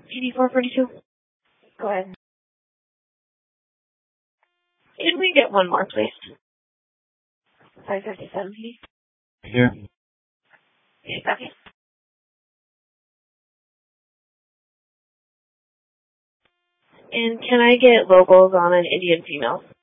PD442. Go ahead. Can we get one more, please? 557, please. Here. Okay. And can I get logos on an Indian female?